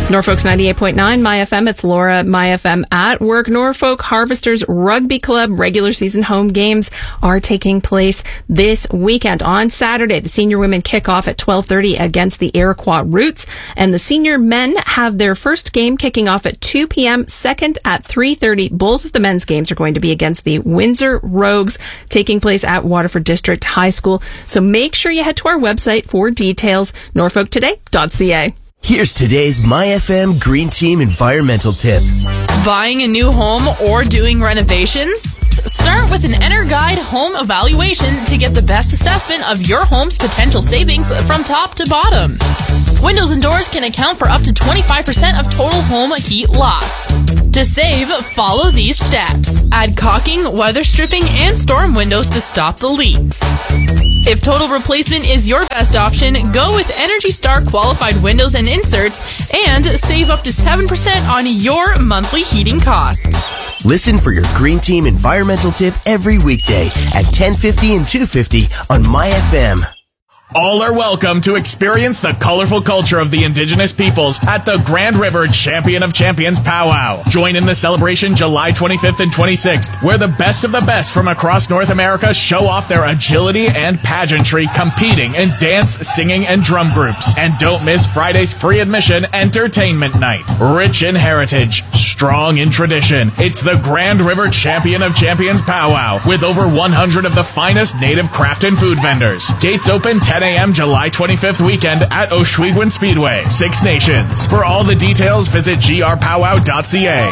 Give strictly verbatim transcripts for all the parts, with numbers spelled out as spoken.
Norfolk's ninety-eight point nine, My F M. It's Laura, My F M at work. Norfolk Harvesters Rugby Club regular season home games are taking place this weekend. On Saturday, the senior women kick off at twelve thirty against the Iroquois Roots, and the senior men have their first game kicking off at two p.m., second at three thirty. Both of the men's games are going to be against the Windsor Rogues, taking place at Waterford District High School. So make sure you head to our website for details, norfolk today dot c a. Here's today's My F M Green Team environmental tip. Buying a new home or doing renovations? Start with an EnerGuide home evaluation to get the best assessment of your home's potential savings from top to bottom. Windows and doors can account for up to twenty-five percent of total home heat loss. To save, follow these steps. Add caulking, weather stripping, and storm windows to stop the leaks. If total replacement is your best option, go with Energy Star qualified windows and inserts and save up to seven percent on your monthly heating costs. Listen for your Green Team environmental tip every weekday at ten fifty and two fifty on My F M. All are welcome to experience the colorful culture of the indigenous peoples at the Grand River Champion of Champions Powwow. Join in the celebration July twenty-fifth and twenty-sixth, where the best of the best from across North America show off their agility and pageantry, competing in dance, singing, and drum groups. And don't miss Friday's free admission entertainment night. Rich in heritage, strong in tradition, it's the Grand River Champion of Champions Powwow, with over one hundred of the finest native craft and food vendors. Gates open ten a.m. July twenty-fifth weekend at Oshweguin Speedway, Six Nations. For all the details, visit g r powwow dot c a.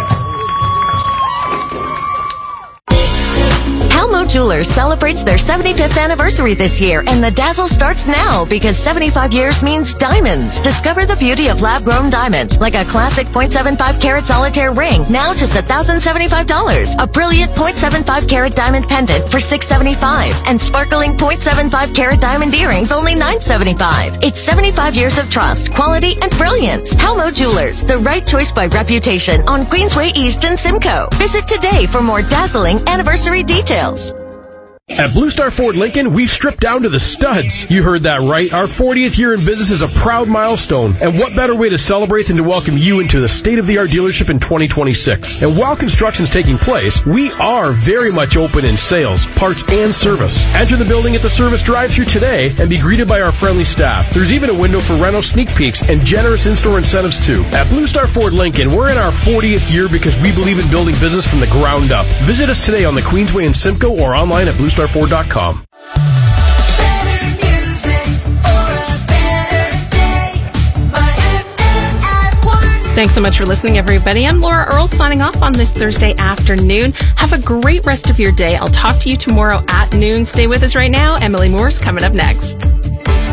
Halmo Jewelers celebrates their seventy-fifth anniversary this year, and the dazzle starts now because seventy-five years means diamonds. Discover the beauty of lab-grown diamonds, like a classic point seven five carat solitaire ring, now just one thousand seventy-five dollars. A brilliant point seven five carat diamond pendant for six hundred seventy-five dollars. And sparkling point seven five carat diamond earrings, only nine hundred seventy-five dollars. It's seventy-five years of trust, quality, and brilliance. Halmo Jewelers, the right choice by reputation on Queensway East in Simcoe. Visit today for more dazzling anniversary details. At Blue Star Ford Lincoln, we've stripped down to the studs. You heard that right. Our fortieth year in business is a proud milestone. And what better way to celebrate than to welcome you into the state-of-the-art dealership in twenty twenty-six. And while construction's taking place, we are very much open in sales, parts, and service. Enter the building at the service drive-thru today and be greeted by our friendly staff. There's even a window for rental sneak peeks and generous in-store incentives too. At Blue Star Ford Lincoln, we're in our fortieth year because we believe in building business from the ground up. Visit us today on the Queensway in Simcoe or online at blue star ford dot com. Thanks so much for listening, everybody. I'm Laura Earle signing off on this Thursday afternoon. Have a great rest of your day. I'll talk to you tomorrow at noon. Stay with us right now. Emily Moore's coming up next.